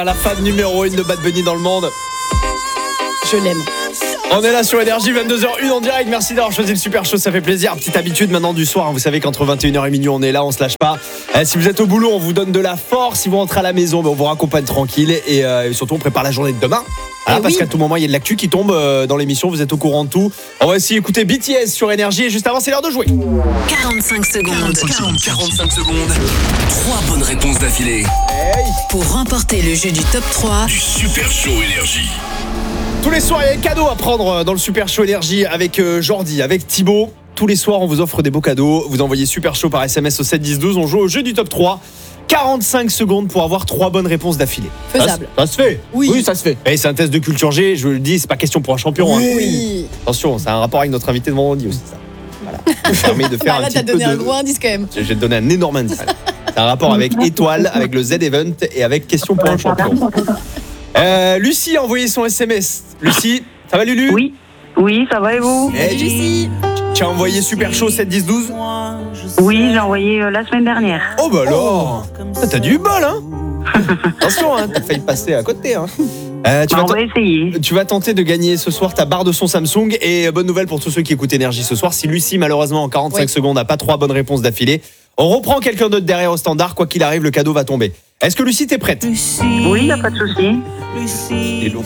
La femme numéro 1 de Bad Bunny dans le monde. Je l'aime. On est là sur Énergie, 22h01 en direct. Merci d'avoir choisi le Super Show, ça fait plaisir. Petite habitude maintenant du soir, vous savez qu'entre 21h et minuit on est là, on se lâche pas. Si vous êtes au boulot, on vous donne de la force. Si vous rentrez à la maison, on vous raccompagne tranquille. Et surtout on prépare la journée de demain. Parce qu'à tout moment il y a de l'actu qui tombe dans l'émission, vous êtes au courant de tout. On va aussi écouter BTS sur Énergie et juste avant c'est l'heure de jouer. 45 secondes. 45 secondes. 3 bonnes réponses d'affilée. Pour remporter le jeu du top 3 du Super Show Énergie. Tous les soirs, il y a un cadeau à prendre dans le Super Show Énergie avec Jordi, avec Thibaut. Tous les soirs, on vous offre des beaux cadeaux. Vous envoyez Super Show par SMS au 7 10 12. On joue au jeu du top 3. 45 secondes pour avoir 3 bonnes réponses d'affilée. Faisable. Ça se fait. Oui, ça se fait. Et c'est un test de culture G, je vous le dis, c'est pas question pour un champion. Oui. Attention, ça a un rapport avec notre invité de vendredi aussi, ça. Voilà. Ça permet de faire là, un t'as petit donné peu un gros indice quand même. Je vais te donner un énorme indice. C'est un rapport avec Étoile, avec le Z-Event et avec question pour un champion. Lucie a envoyé son SMS. Lucie, ça va Lulu ? Oui, ça va et vous ? Lucie. Tu as envoyé Super Show 7 10 12 ? Oui, j'ai envoyé la semaine dernière. Oh bah alors t'as du bol hein. Attention hein, t'as failli passer à côté hein. On va essayer. Tu vas tenter de gagner ce soir ta barre de son Samsung. Et bonne nouvelle pour tous ceux qui écoutent Énergie ce soir, si Lucie malheureusement en 45 secondes n'a pas 3 bonnes réponses d'affilée, on reprend quelqu'un d'autre derrière au standard. Quoi qu'il arrive, le cadeau va tomber. Est-ce que Lucie t'es prête ? Oui, y a pas de souci. C'est long.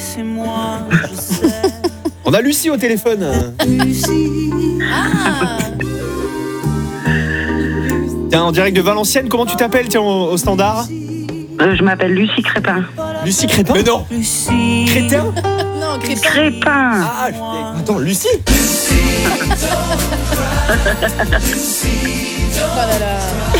On a Lucie au téléphone. Tiens, en direct de Valenciennes, comment tu t'appelles tiens au standard ? Je m'appelle Lucie Crépin. Lucie Crépin ? Mais non. Crétin ? Non, Crépin. Crépin. Ah, attends, Lucie ? Oh là là.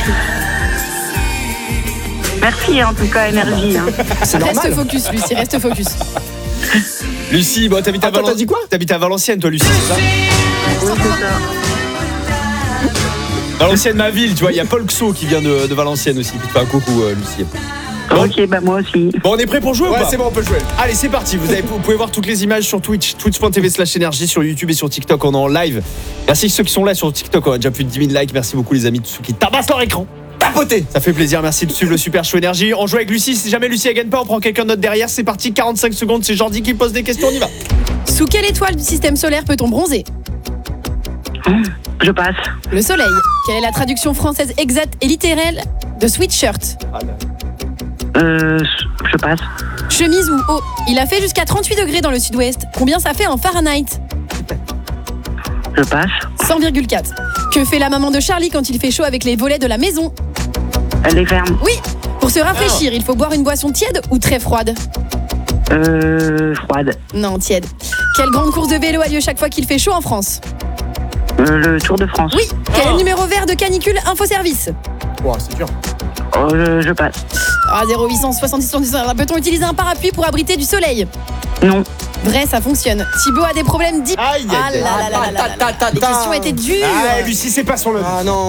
Merci en tout cas, Énergie. C'est normal. Reste focus, Lucie, reste focus. Lucie, bon, t'habites à Valenciennes. T'as dit quoi ? T'habites à Valenciennes, toi, Lucie, c'est ça ? Oui, c'est ça. Valenciennes, ma ville, tu vois, il y a Paul Xo qui vient de Valenciennes aussi, qui te fait un coucou, Lucie. Bon. Ok, bah moi aussi. Bon, on est prêt pour jouer ou pas ? C'est bon, on peut jouer. Allez, c'est parti. Vous pouvez voir toutes les images sur Twitch, twitch.tv/énergie, sur YouTube et sur TikTok. On est en live. Merci ceux qui sont là sur TikTok. On a déjà plus de 10 000 likes. Merci beaucoup, les amis, tous ceux qui tabassent leur écran. Tapotez. Ça fait plaisir. Merci de suivre le Super Show Énergie. On joue avec Lucie. Si jamais Lucie ne gagne pas, on prend quelqu'un d'autre derrière. C'est parti. 45 secondes. C'est Jordi qui pose des questions. On y va. Sous quelle étoile du système solaire peut-on bronzer ? Je passe. Le soleil. Quelle est la traduction française exacte et littérale de sweatshirt ? Je passe. Chemise ou haut. Il a fait jusqu'à 38 degrés dans le sud-ouest. Combien ça fait en Fahrenheit ? Je passe. 100,4. Que fait la maman de Charlie quand il fait chaud avec les volets de la maison ? Elle les ferme. Oui. Pour se rafraîchir, il faut boire une boisson tiède ou très froide ? Froide. Non, tiède. Quelle grande course de vélo a lieu chaque fois qu'il fait chaud en France ? Le Tour de France. Oui. Quel est le numéro vert de canicule Infoservice ? Wow, c'est dur. Je passe. 0800 70 79. Peut-on utiliser un parapluie pour abriter du soleil ? Non. Vrai, ça fonctionne. Thibaut a des problèmes deep. Aïe, Ah là là là là là. Les questions étaient dures. Ah, Lucie, c'est pas son lot. Ah non.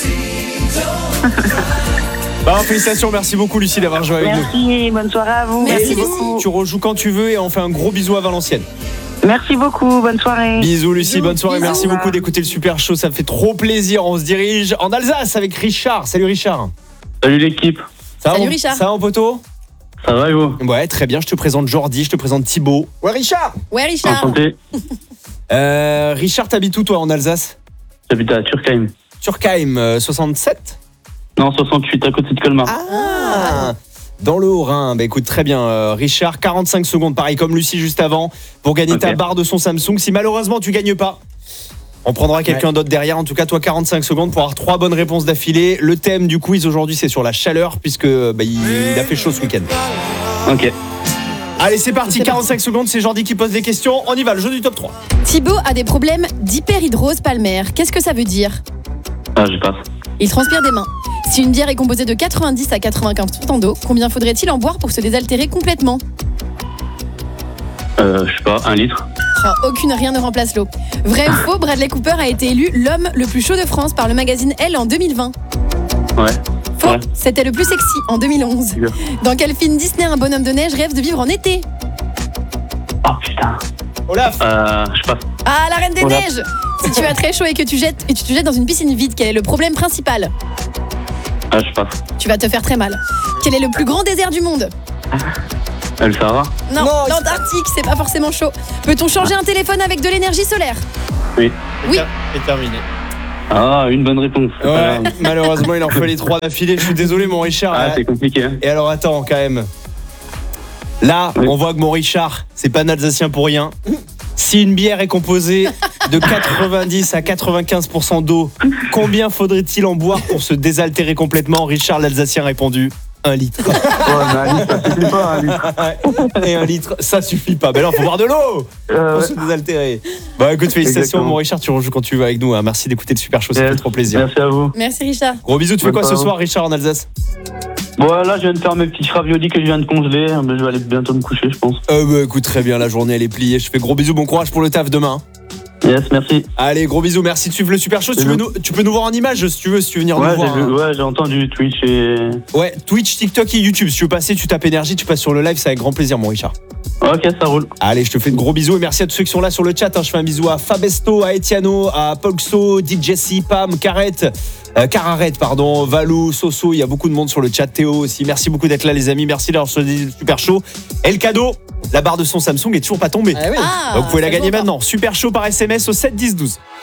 Bon, félicitations, merci beaucoup Lucie d'avoir joué avec nous. Merci, bonne soirée à vous. Merci, beaucoup. Tu rejoues quand tu veux et on fait un gros bisou à Valenciennes. Merci beaucoup, bonne soirée. Bisous Lucie, bonne soirée, Bisous. merci beaucoup d'écouter le Super Show, ça me fait trop plaisir. On se dirige en Alsace avec Richard. Salut Richard. Salut l'équipe. Ça va, Salut mon- Richard. Ça va mon poteau ? Ça va et vous ? Ouais, très bien, je te présente Jordi, je te présente Thibaut. Ouais, Richard. Ouais, Richard. Enchanté. Richard, t'habites où toi en Alsace ? J'habite à Turkheim. Turkheim, 67 ? Non, 68, à côté de Colmar. Ah, dans le Haut-Rhin. Bah écoute, très bien. Richard, 45 secondes, pareil comme Lucie juste avant, pour gagner ta barre de son Samsung. Si malheureusement tu gagnes pas, on prendra quelqu'un d'autre derrière. En tout cas, toi, 45 secondes pour avoir 3 bonnes réponses d'affilée. Le thème du quiz aujourd'hui, c'est sur la chaleur, puisque il a fait chaud ce week-end. Ok. Allez, c'est parti. 45 secondes, c'est Jordi qui pose des questions. On y va, le jeu du top 3. Thibaut a des problèmes d'hyperhidrose palmaire. Qu'est-ce que ça veut dire ? Ah, je passe. Il transpire des mains. Si une bière est composée de 90 à 95% d'eau, combien faudrait-il en boire pour se désaltérer complètement ? Je sais pas, 1 litre. Rien ne remplace l'eau. Vrai ou faux, Bradley Cooper a été élu l'homme le plus chaud de France par le magazine Elle en 2020. Ouais. Faux, Ouais. c'était le plus sexy en 2011. Sûr. Dans quel film Disney un bonhomme de neige rêve de vivre en été ? Oh putain. Olaf. Je passe. Ah, la Reine des Olaf. Neiges ! Si tu as très chaud et que tu te jettes dans une piscine vide, quel est le problème principal ? Je passe. Tu vas te faire très mal. Quel est le plus grand désert du monde ? Le Sahara. Non, Non, l'Antarctique, c'est pas forcément chaud. Peut-on changer un téléphone avec de l'énergie solaire? Oui. Oui. C'est terminé. Ah, une bonne réponse. C'est pas Ouais, grave. malheureusement, il en fallait 3 d'affilée. Je suis désolé, mon Richard. Ah, c'est compliqué. Hein. Et alors, attends, quand même. Là, Oui. on voit que mon Richard, c'est pas un Alsacien pour rien. Si une bière est composée de 90 à 95% d'eau, combien faudrait-il en boire pour se désaltérer complètement? Richard l'Alsacien a répondu 1 litre. Ouais, mais un litre, ça suffit pas, un litre. Et 1 litre, ça suffit pas. Mais là, faut boire de l'eau pour se désaltérer. Bah écoute, félicitations, Exactement. mon Richard, tu rejoues quand tu veux avec nous. Hein. Merci d'écouter le Super Show, ça fait Yes. trop plaisir. Merci à vous. Merci Richard. Gros bisous, tu fais Bonne quoi ce soirée. soir, Richard, en Alsace? Bon, là, je viens de faire mes petits raviolis que je viens de congeler. Mais je vais aller bientôt me coucher, je pense. Bah écoute, très bien, la journée elle est pliée. Je fais gros bisous, bon courage pour le taf demain. Yes, merci. Allez, gros bisous, merci de suivre le Super Show. Tu peux nous voir en image si tu veux venir Ouais, nous voir. Hein. j'ai entendu Twitch et. Ouais, Twitch, TikTok et YouTube. Si tu veux passer, tu tapes énergie, tu passes sur le live, c'est avec grand plaisir, mon Richard. Ok, ça roule. Allez, je te fais de gros bisous et merci à tous ceux qui sont là sur le chat. Hein. Je fais un bisou à Fabesto, à Etiano, à Polxo, DJ Pam, Cararet, Valou, Soso. Il y a beaucoup de monde sur le chat. Théo aussi. Merci beaucoup d'être là, les amis. Merci d'avoir choisi le Super Show. Et le cadeau, la barre de son Samsung est toujours pas tombée. Ah, Donc vous pouvez la ça gagner joue pas. maintenant. Super Show par SMS au 7 10 12.